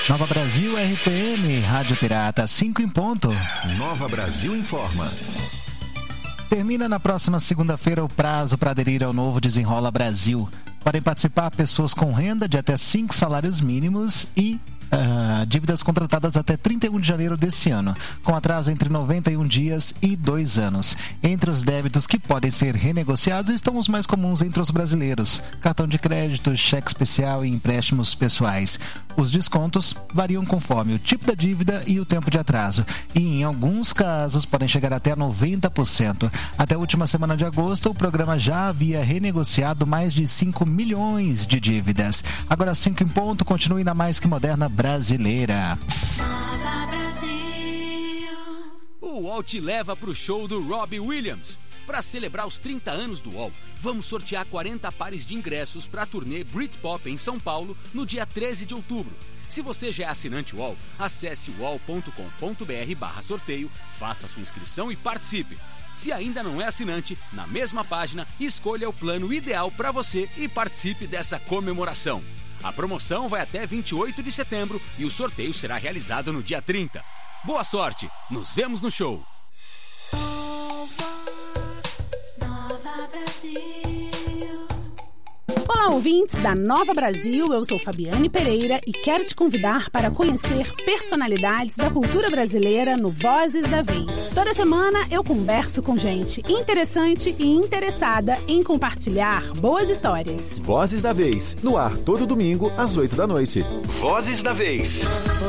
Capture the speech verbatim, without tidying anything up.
Nova Brasil R P M, Rádio Pirata, cinco em ponto. Nova Brasil informa. Termina na próxima segunda-feira o prazo para aderir ao novo Desenrola Brasil. Podem participar pessoas com renda de até cinco salários mínimos e uh, dívidas contratadas até trinta e um de janeiro desse ano, com atraso entre noventa e um dias e dois anos. Entre os débitos que podem ser renegociados estão os mais comuns entre os brasileiros: cartão de crédito, cheque especial e empréstimos pessoais. Os descontos variam conforme o tipo da dívida e o tempo de atraso, e em alguns casos podem chegar até noventa por cento. Até a última semana de agosto, o programa já havia renegociado mais de cinco milhões de dívidas. Agora cinco em ponto, continue na mais que moderna brasileira. O U O L te leva pro show do Robbie Williams. Para celebrar os trinta anos do U O L, vamos sortear quarenta pares de ingressos para a turnê Britpop em São Paulo no dia treze de outubro. Se você já é assinante U O L, acesse uol.com.br barra sorteio, faça sua inscrição e participe. Se ainda não é assinante, na mesma página, escolha o plano ideal para você e participe dessa comemoração. A promoção vai até vinte e oito de setembro e o sorteio será realizado no dia trinta. Boa sorte! Nos vemos no show! Olá, ouvintes da Nova Brasil, eu sou Fabiane Pereira e quero te convidar para conhecer personalidades da cultura brasileira no Vozes da Vez. Toda semana eu converso com gente interessante e interessada em compartilhar boas histórias. Vozes da Vez, no ar todo domingo às oito da noite. Vozes da Vez.